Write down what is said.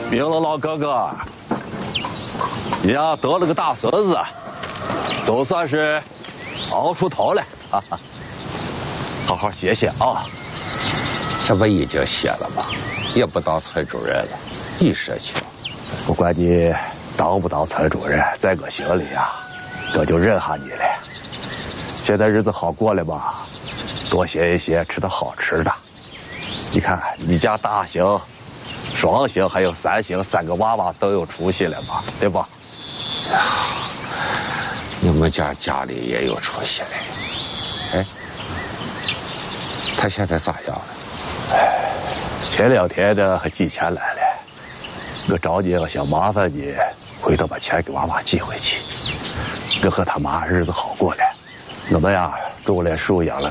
明了，老哥哥，你呀得了个大孙子，总算是熬出头了，哈哈。好好歇歇啊。 这不已经歇了吗？也不当村主任了，你说去。 不管你当不当村主任，在我心里呀，我就认下你了。现在日子好过了嘛，多歇一歇，吃点好吃的。你看你家大型、双型还有三型3个娃娃都有出息了嘛，对吧？ 你们家里也有出息了。哎，他现在咋样了？ 前2天的还寄钱来了，我找你，我想麻烦你回头把钱给娃娃寄回去。我和他妈日子好过了，我们呀种了树养了